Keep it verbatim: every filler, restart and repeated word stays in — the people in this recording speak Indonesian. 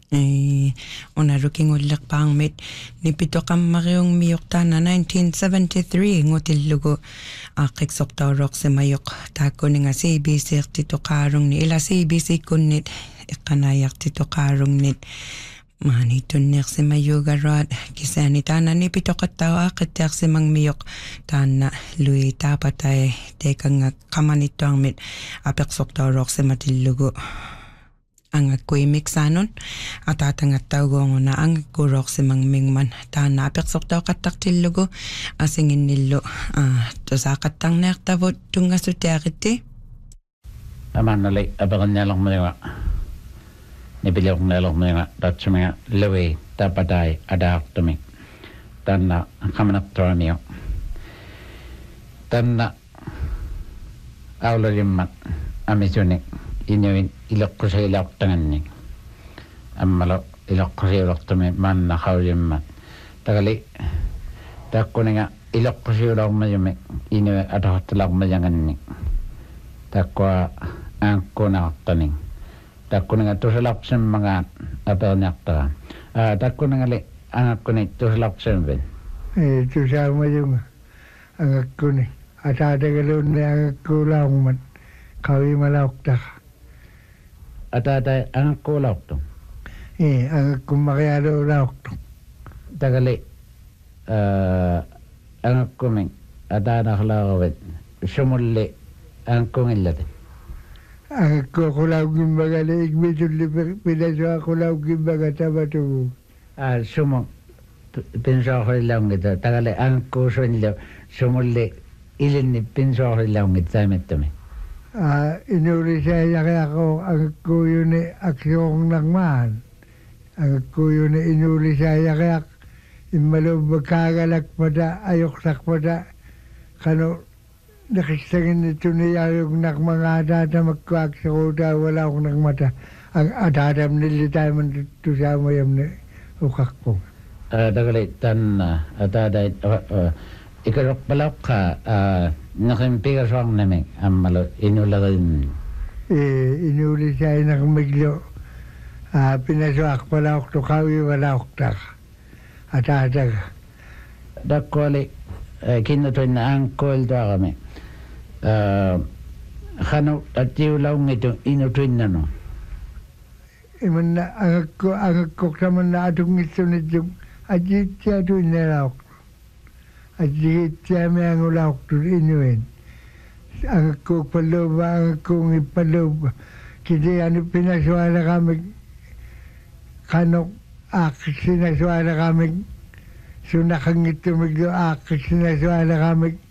Eh, unaruking ullak pangmit ni pito kamariong miyok na nineteen seventy-three ngotillugu akik soktaurok si mayok tako ni nga C B C tito karong ni ila C B C kunit ikanayak tito karong nit manitun nek si mayugarad kisani tana ni pito katawa akitek si mang miyok tana lui tapatay teka nga kamanito ang mit apik soktaurok si matillugu ang ako'y mixanon at atangat tao ko na ang kurok si Mang Mingman ta napiksok daw katak tilugo asingin nilo ah to sa katang nektavot tunga suteriti aman nalay abakan niya lang mga nibilok na lang mga dat sa mga lawi tapaday adak tumi tan na kamanak tramiyo tan na awla limmat amisyonik inuin ilok ko sa ilok tangan ni amalo ilok ko sa ilok tumi man na kaulimmat tagali takko nga ilok ko sa ilok mayumi inu atau telak mayangan ni takko angko na taning takko nga to sa laksen mga ato nyakta ah takko nga li angko ni to sa laksen ben eh to sa mayung angko ni ata tagalon ni angko lang kawi malawak ta Ada ada ang kulak tu. Eh, ang kumakayado lauk tu. Tagali, ang kuming ada nak lawat. Sumuli ang kungilad. Ang kukulaw gimbaga na igmituli pinaswa kulaw gimbaga tama tu. Ah, sumong pinsa ko lang ito. Tagali ang kusun lo sumuli ilin ni pinsa ko lang ito damit tumi. Ah, inuli siya kaya ako ang kuyo ni aksyon ng man. Ang kuyo ni inuli siya kaya imalo magkagalak pada ayok sak pada kano nakistangin nito niya yung nakmangada na magkwak sa kuda wala akong nakmata. Ang atadam nilita man ito siya mayam ni ukak po. Ah, tagali tan ataday ikarok palak ka nakimpiga soang namin ang malo inulagin. Eh, inuli siya nakamiglo. Ah, pinaswak pala ako to kawi wala ako tak. Atatag. Dakoli kinutoy na ang koil to kami. Kano at yung ito inutoy na no? Iman na ang ko ang ko kaman na atong ito nito ajit siya to inalawak. Ajit siya may ang ulawak to inuin. Ang ko paloba ang kong ipaloba. Kaya ano pinaswala kami kano ak sinaswala kami sunakang ito maglo ak sinaswala kami